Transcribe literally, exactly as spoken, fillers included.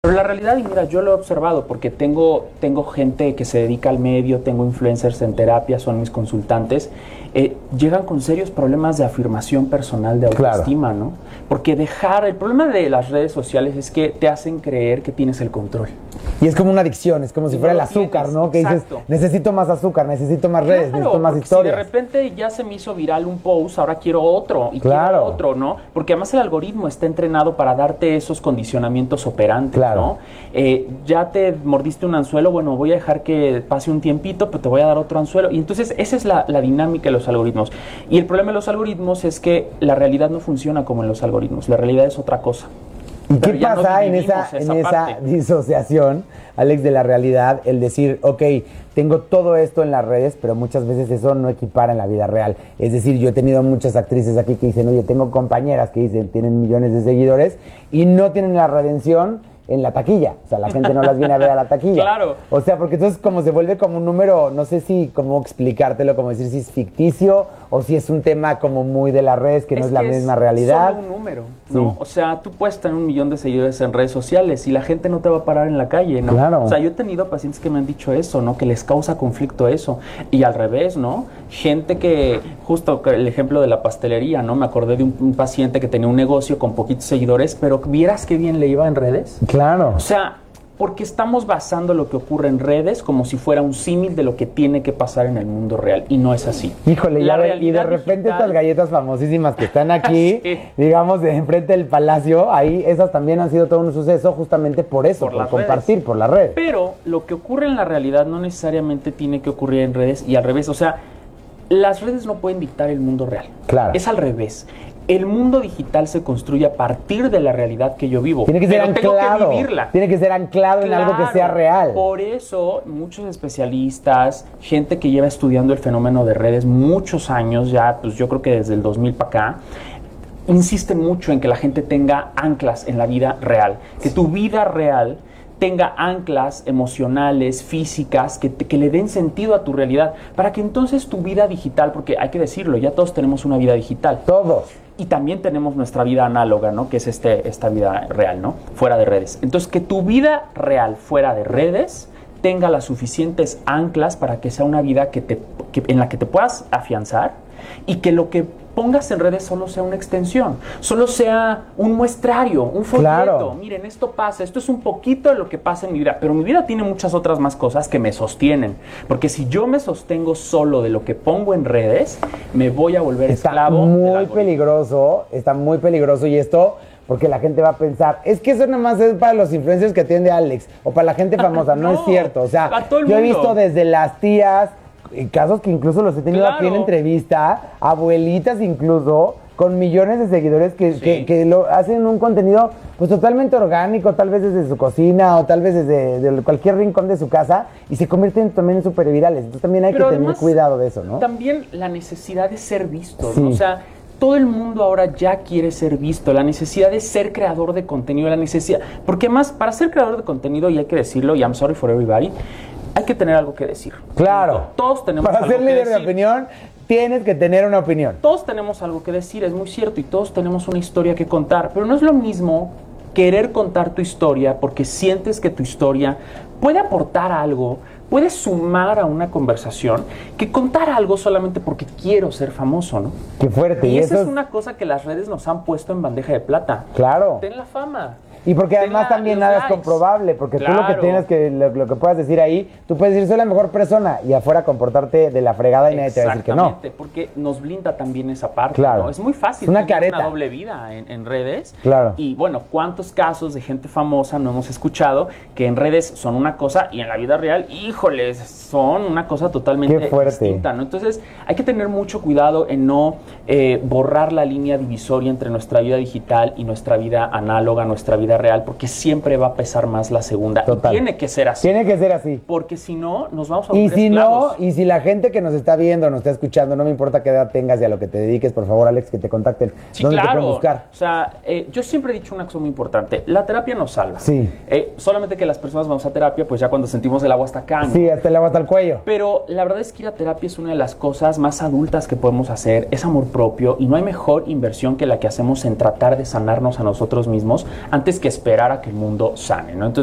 Pero la realidad, y mira, yo lo he observado porque tengo, tengo gente que se dedica al medio, tengo influencers en terapia, son mis consultantes, eh, llegan con serios problemas de afirmación personal, de autoestima, claro. ¿no? Porque dejar, el problema de las redes sociales es que te hacen creer que tienes el control. Y es como una adicción, es como si fuera el azúcar, ¿no? Que dices, necesito más azúcar, necesito más redes, claro, necesito más historias. Si de repente ya se me hizo viral un post, ahora quiero otro, y claro. quiero otro, ¿no? Porque además el algoritmo está entrenado para darte esos condicionamientos operantes, claro. ¿no? Eh, ya te mordiste un anzuelo, bueno, voy a dejar que pase un tiempito, pero te voy a dar otro anzuelo. Y entonces esa es la, la dinámica de los algoritmos. Y el problema de los algoritmos es que la realidad no funciona como en los algoritmos, la realidad es otra cosa. ¿Y qué pasa no en esa, esa en esa disociación, Alex, de la realidad? El decir, ok, tengo todo esto en las redes, pero muchas veces eso no equipara en la vida real. Es decir, yo he tenido muchas actrices aquí que dicen, oye, tengo compañeras que dicen, tienen millones de seguidores y no tienen la redención en la taquilla. O sea, la gente no las viene a ver a la taquilla. Claro. O sea, porque entonces como se vuelve como un número, no sé si cómo explicártelo, como decir si es ficticio o si es un tema como muy de las redes que es no es la misma es realidad. Solo un número, ¿no? Sí. O sea, tú puedes tener un millón de seguidores en redes sociales y la gente no te va a parar en la calle, ¿no? Claro. O sea, yo he tenido pacientes que me han dicho eso, ¿no? Que les causa conflicto eso. Y al revés, ¿no? Gente que, justo el ejemplo de la pastelería, ¿no? Me acordé de un, un paciente que tenía un negocio con poquitos seguidores, pero vieras qué bien le iba en redes. Claro. O sea, porque estamos basando lo que ocurre en redes como si fuera un símil de lo que tiene que pasar en el mundo real, y no es así. Híjole, ya ve, y de repente digital, estas galletas famosísimas que están aquí, sí. digamos, de enfrente del palacio, ahí esas también han sido todo un suceso justamente por eso, por, por compartir, redes. por la red. Pero lo que ocurre en la realidad no necesariamente tiene que ocurrir en redes, y al revés, o sea, las redes no pueden dictar el mundo real. Claro. Es al revés. El mundo digital se construye a partir de la realidad que yo vivo. Tiene que ser pero anclado. Tengo que vivirla. Tiene que ser anclado claro, en algo que sea real. Por eso, muchos especialistas, gente que lleva estudiando el fenómeno de redes muchos años, ya, pues yo creo que desde el dos mil para acá, insisten mucho en que la gente tenga anclas en la vida real. Que tu vida real tenga anclas emocionales, físicas, que, te, que le den sentido a tu realidad, para que entonces tu vida digital, porque hay que decirlo, ya todos tenemos una vida digital. Todos. Y también tenemos nuestra vida análoga, ¿no? Que es este, esta vida real, ¿no? Fuera de redes. Entonces, que tu vida real fuera de redes tenga las suficientes anclas para que sea una vida que te, que, en la que te puedas afianzar, y que lo que pongas en redes solo sea una extensión, solo sea un muestrario, un folleto. Claro. Miren, esto pasa, esto es un poquito de lo que pasa en mi vida, pero mi vida tiene muchas otras más cosas que me sostienen, porque si yo me sostengo solo de lo que pongo en redes, me voy a volver está esclavo. Muy peligroso, está muy peligroso, y esto porque la gente va a pensar, es que eso nada más es para los influencers que atiende Alex, o para la gente famosa. no, no es cierto, o sea, yo mundo. he visto desde las tías, casos que incluso los he tenido claro. aquí en entrevista, abuelitas incluso, con millones de seguidores que, sí. que, que lo hacen un contenido pues totalmente orgánico, tal vez desde su cocina o tal vez desde de cualquier rincón de su casa, y se convierten también en súper virales. Entonces también hay Pero que además, tener cuidado de eso, ¿no? También la necesidad de ser visto, sí. ¿no? O sea, todo el mundo ahora ya quiere ser visto, la necesidad de ser creador de contenido, la necesidad, porque más para ser creador de contenido, y hay que decirlo, y I'm sorry for everybody, hay que tener algo que decir. Claro. Todos tenemos Para algo ser que líder decir. de opinión, tienes que tener una opinión. Todos tenemos algo que decir, es muy cierto, y todos tenemos una historia que contar, pero no es lo mismo querer contar tu historia porque sientes que tu historia puede aportar algo, puede sumar a una conversación, que contar algo solamente porque quiero ser famoso, ¿no? Qué fuerte. Y, y esa eso es una cosa que las redes nos han puesto en bandeja de plata. Claro. Ten la fama. Y porque además la, también nada likes. es comprobable, porque claro. tú lo que tienes que, lo, lo que puedas decir ahí, tú puedes decir soy la mejor persona y afuera comportarte de la fregada y nadie te va a decir que no. Exactamente, porque nos blinda también esa parte, claro. ¿no? Es muy fácil es una tener careta. una doble vida en, en redes. Claro. Y bueno, ¿cuántos casos de gente famosa no hemos escuchado que en redes son una cosa y en la vida real, híjoles, son una cosa totalmente distinta, ¿no? Entonces, hay que tener mucho cuidado en no eh, borrar la línea divisoria entre nuestra vida digital y nuestra vida análoga, nuestra vida real, porque siempre siempre va a pesar más la segunda. Total. Y tiene que ser así. Tiene que ser así. Porque si no, nos vamos a y volver si esclavos. no, y si la gente que nos está viendo, nos está escuchando, no me importa qué edad tengas y a lo que te dediques, por favor, Alex, que te contacten. Sí, ¿Dónde claro. te pueden buscar? O sea, eh, yo siempre he dicho una cosa muy importante. La terapia nos salva. Sí. Eh, solamente que las personas vamos a terapia, pues ya cuando sentimos el agua hasta acá, ¿no? Sí, hasta el agua hasta el cuello. Pero la verdad es que ir a terapia es una de las cosas más adultas que podemos hacer. Es amor propio y no hay mejor inversión que la que hacemos en tratar de sanarnos a nosotros mismos antes que esperar a que el mundo sane, ¿no? Entonces,